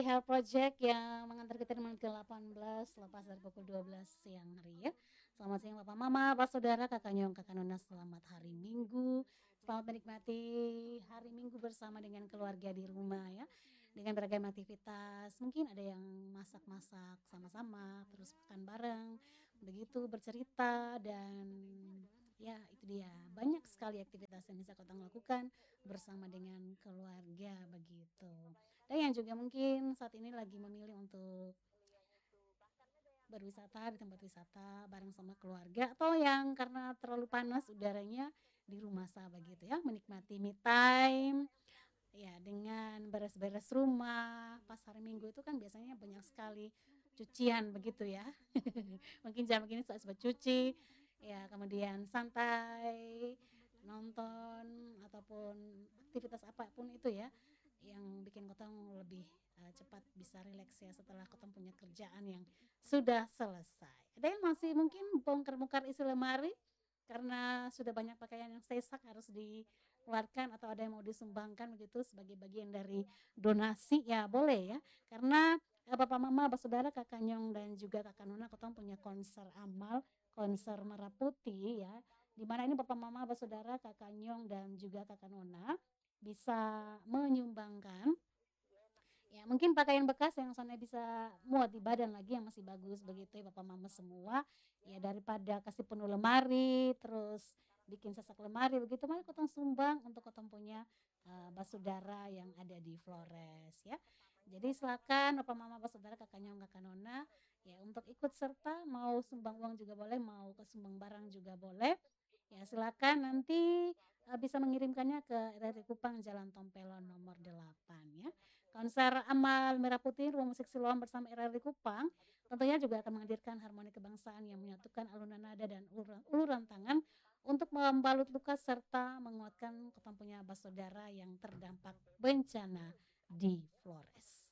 Hal project yang mengantar kita di menit ke-18 lepas dari pukul 12 siang hari ya. Selamat siang Bapak Mama, Pak Saudara, Kakak Nyong, Kakak Nona, selamat hari Minggu. Selamat menikmati hari Minggu bersama dengan keluarga di rumah ya. Dengan beragam aktivitas, mungkin ada yang masak-masak sama-sama, terus makan bareng, begitu bercerita dan ya itu dia. Banyak sekali aktivitas yang bisa kita lakukan bersama dengan keluarga begitu. Dan yang juga mungkin saat ini lagi memilih untuk berwisata di tempat wisata bareng sama keluarga atau yang karena terlalu panas udaranya di rumah sahabat gitu ya, menikmati me time ya dengan beres-beres rumah pas hari Minggu itu kan biasanya banyak sekali cucian begitu ya. Mungkin jam begini saat cuci ya, kemudian santai nonton ataupun aktivitas apapun itu ya yang bikin kotong lebih cepat bisa rileks ya setelah kotong punya kerjaan yang sudah selesai. Ada yang masih mungkin bongkar-bongkar isi lemari karena sudah banyak pakaian yang sesak harus dikeluarkan atau ada yang mau disumbangkan begitu sebagai bagian dari donasi ya boleh ya. Karena Bapak Mama, Bapak Saudara, Kakak Nyong dan juga Kakak Nona kotong punya konser amal, konser Merah Putih ya. Di mana ini Bapak Mama, Bapak Saudara, Kakak Nyong dan juga Kakak Nona bisa menyumbangkan ya mungkin pakaian bekas yang soalnya bisa muat di badan lagi yang masih bagus begitu ya Bapak Mama semua ya daripada kasih penuh lemari terus bikin sesak lemari begitu mari kotong sumbang untuk kotong punya basudara yang ada di Flores ya. Jadi silakan Bapak Mama basudara kakaknya kakak Nona ya untuk ikut serta mau sumbang uang juga boleh mau ke sumbang barang juga boleh ya silakan nanti bisa mengirimkannya ke RRI Kupang Jalan Tompelon nomor 8 ya. Konser Amal Merah Putih Ruang Musik Siloam bersama RRI Kupang tentunya juga akan menghadirkan harmoni kebangsaan yang menyatukan alunan nada dan uluran tangan untuk membalut luka serta menguatkan ketampunya basodara yang terdampak bencana di Flores.